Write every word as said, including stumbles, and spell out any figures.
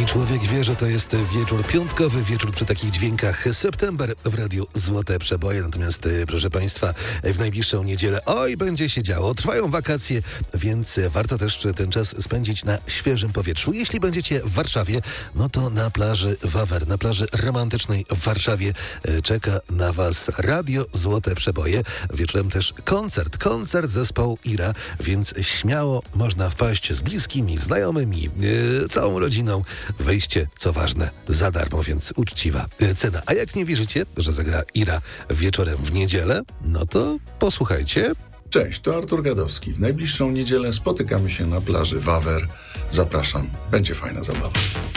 Człowiek wie, że to jest wieczór piątkowy, wieczór przy takich dźwiękach. September w Radiu Złote Przeboje. Natomiast, proszę Państwa, w najbliższą niedzielę, oj, będzie się działo. Trwają wakacje, więc warto też ten czas spędzić na świeżym powietrzu. Jeśli będziecie w Warszawie, no to na plaży Wawer, na plaży romantycznej w Warszawie czeka na Was Radio Złote Przeboje. Wieczorem też koncert, koncert zespołu Ira, więc śmiało można wpaść z bliskimi, znajomymi, yy, całą rodziną. Wejście, co ważne, za darmo, więc uczciwa cena. A jak nie wierzycie, że zagra Ira wieczorem w niedzielę, no to posłuchajcie. Cześć, to Artur Gadowski. W najbliższą niedzielę spotykamy się na plaży Wawer. Zapraszam, będzie fajna zabawa.